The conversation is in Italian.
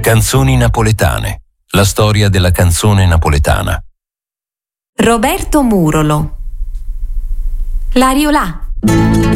Canzoni napoletane. La storia della canzone napoletana. Roberto Murolo. L'Ariolà.